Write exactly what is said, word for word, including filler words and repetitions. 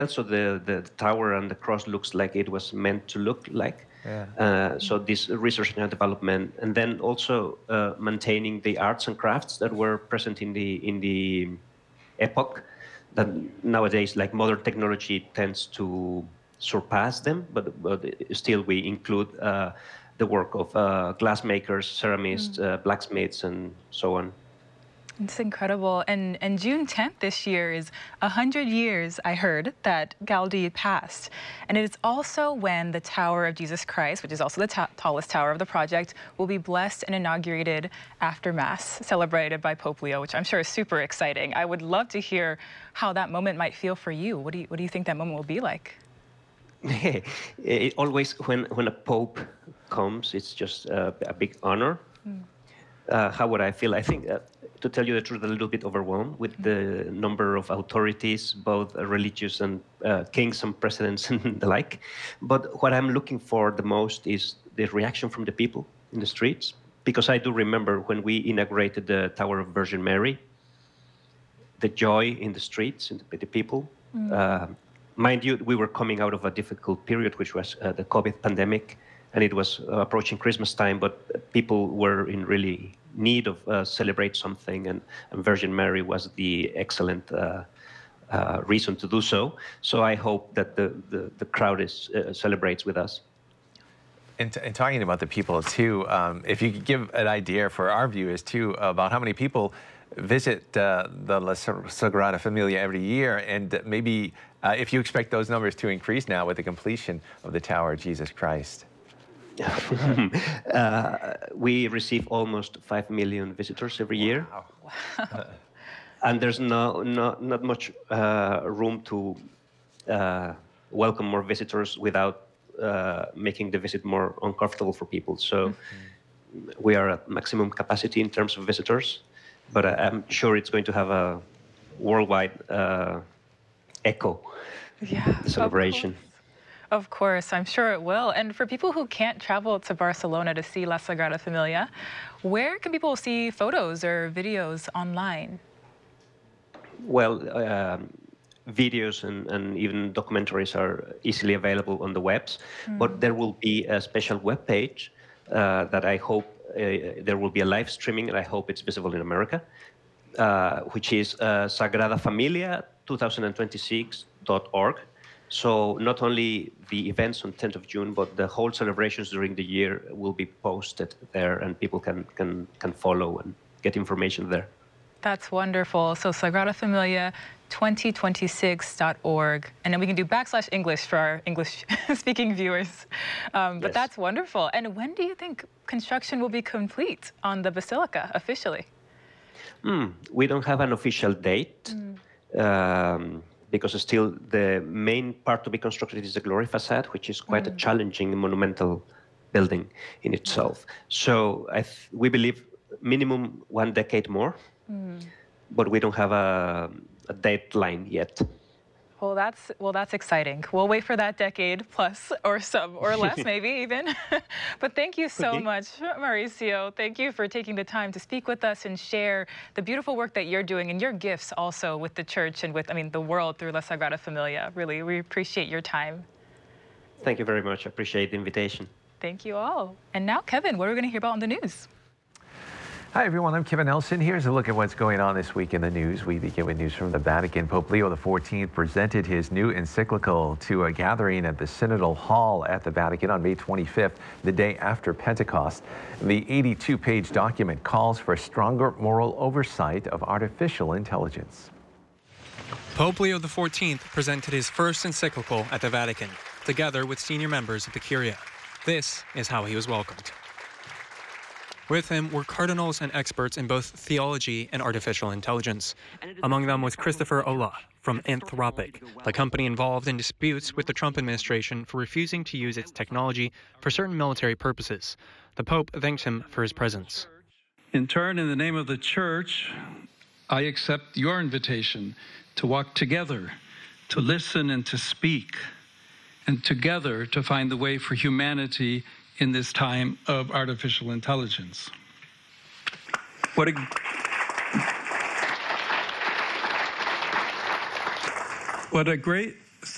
so the, the tower and the cross looks like it was meant to look like. Yeah. Uh, so this research and development, and then also uh, maintaining the arts and crafts that were present in the in the epoch. That nowadays, like modern technology, tends to surpass them, but, but still we include uh, the work of uh, glassmakers, ceramists, Mm. uh, blacksmiths, and so on. It's incredible. And, and June tenth this year is one hundred years, I heard, that Gaudi passed. And it is also when the Tower of Jesus Christ, which is also the tallest tower of the project, will be blessed and inaugurated after Mass, celebrated by Pope Leo, which I'm sure is super exciting. I would love to hear how that moment might feel for you. What do you, what do you think that moment will be like? It always, when, when a Pope comes, it's just a, a big honor. Mm. Uh, how would I feel? I think, uh, to tell you the truth, a little bit overwhelmed with the number of authorities, both uh, religious and uh, kings and presidents and the like. But what I'm looking for the most is the reaction from the people in the streets. Because I do remember when we inaugurated the Tower of Virgin Mary, the joy in the streets, in the, the people. Mm. Uh, mind you, we were coming out of a difficult period, which was uh, the COVID pandemic. And it was uh, approaching Christmas time, but people were in really need of uh, celebrate something, and, and Virgin Mary was the excellent uh, uh, reason to do so. So I hope that the, the, the crowd is, uh, celebrates with us. And, and talking about the people too, um, if you could give an idea for our viewers too about how many people visit uh, the La Sagrada Familia every year, and maybe uh, if you expect those numbers to increase now with the completion of the Tower of Jesus Christ. uh, we receive almost five million visitors every year. Wow. Wow. And there's no, no, not much uh, room to uh, welcome more visitors without uh, making the visit more uncomfortable for people. So mm-hmm. we are at maximum capacity in terms of visitors, but I'm sure it's going to have a worldwide uh, echo, yeah, the celebration. Of course, I'm sure it will. And for people who can't travel to Barcelona to see La Sagrada Familia, where can people see photos or videos online? Well, um, videos and, and even documentaries are easily available on the webs, mm. but there will be a special web page uh, that I hope uh, there will be a live streaming, and I hope it's visible in America, uh, which is uh, sagrada familia twenty twenty-six dot org. So not only the events on tenth of June, but the whole celebrations during the year will be posted there, and people can, can, can follow and get information there. That's wonderful. So Sagrada Familia twenty twenty-six dot org. And then we can do backslash English for our English-speaking viewers. Um, but yes. That's wonderful. And when do you think construction will be complete on the Basilica officially? Mm, we don't have an official date. Mm. Um, because still the main part to be constructed is the glory facade, which is quite mm. a challenging monumental building in itself. So I th we believe minimum one decade more, mm. but we don't have a, a deadline yet. Well, that's well, that's exciting. We'll wait for that decade plus or some or less, maybe even. But thank you so much, Mauricio. Thank you for taking the time to speak with us and share the beautiful work that you're doing and your gifts also with the church and with, I mean, the world through La Sagrada Familia. Really, we appreciate your time. Thank you very much. I appreciate the invitation. Thank you all. And now, Kevin, what are we going to hear about on the news? Hi, everyone. I'm Kevin Nelson. Here's a look at what's going on this week in the news. We begin with news from the Vatican. Pope Leo the fourteenth presented his new encyclical to a gathering at the Synodal Hall at the Vatican on May twenty-fifth, the day after Pentecost. The eighty-two page document calls for stronger moral oversight of artificial intelligence. Pope Leo the fourteenth presented his first encyclical at the Vatican, together with senior members of the Curia. This is how he was welcomed. With him were cardinals and experts in both theology and artificial intelligence. Among them was Christopher Olah from Anthropic, the company involved in disputes with the Trump administration for refusing to use its technology for certain military purposes. The Pope thanked him for his presence. In turn, in the name of the Church, I accept your invitation to walk together, to listen and to speak, and together to find the way for humanity in this time of artificial intelligence. What a, what a great